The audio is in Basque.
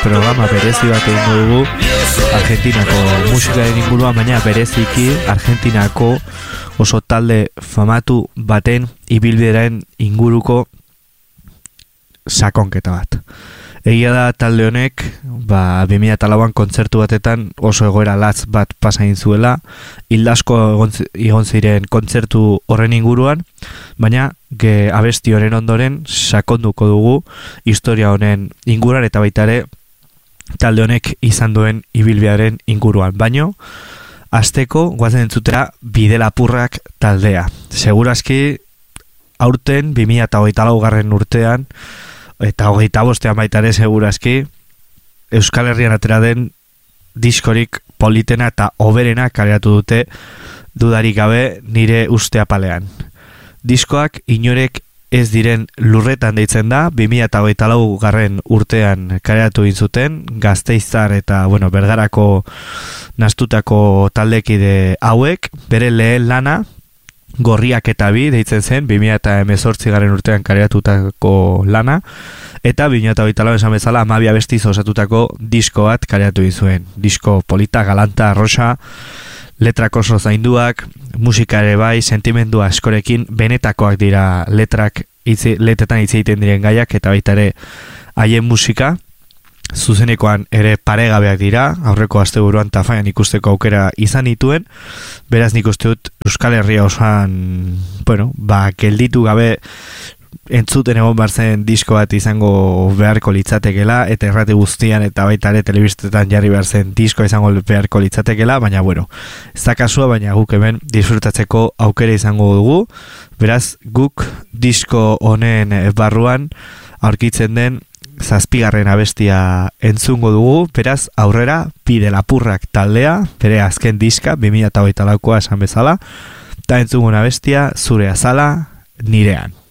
programa berezi bat egingo dugu Argentinako musikaren inguruan, baina bereziki Argentinako oso talde famatu baten ibilbidearen inguruko sakonketa bat. Egia da talde honek 2004an kontzertu batetan oso egoera latz bat pasa egin zuela, hildasko egon ziren kontzertu horren inguruan, baina abesti honen ondoren sakonduko dugu historia honen inguruan eta baita ere talde honek izan duen ibilbidearen inguruan. Baino hasteko goazen entzutera Bidelapurrak taldea. Segurazki aurten 2024 urtean eta 25ean baita ere segurazki Euskal Herrian atera den diskorik politena eta hoberena kaleratu dute dudarik gabe nire uste apalean. Diskoak inorek ez diren lurretan deitzen da, 2024 urtean kaleratu egin zuten, Gasteiztar eta Bergarako nastutako taldekide hauek, bere lehen lana Gorriak eta bi deitzen zen 2018 urtean kareatutako lana, eta 2024 esan bezala 12 abestiz osatutako disko bat kareatu zuen. Disko polita, galanta, rosa, letrak oso zainduak, musika ere bai, sentimendu askorekin, benetakoak dira letretan hitz egiten diren gaiak, eta baita ere haien musika zuzenekoan ere paregabeak dira, aurreko asteburuan Tafaian ikusteko aukera izan dituen, beraz nik uste dut Euskal Herria osoan, gelditu gabe entzuten egon barzen disko bat izango beharko litzatekela, eta errate guztian eta baita ere telebistetan jarri behar zen diskoa izango beharko litzatekela, baina ez da kasua, baina guk hemen disfrutatzeko aukera izango dugu, beraz guk disko honen barruan aurkitzen den 7. abestia entzungo dugu, beraz aurrera Bidelapurrak taldea, bere azken diska 2024koa esan bezala, eta entzungo abestia Zure azala nirean.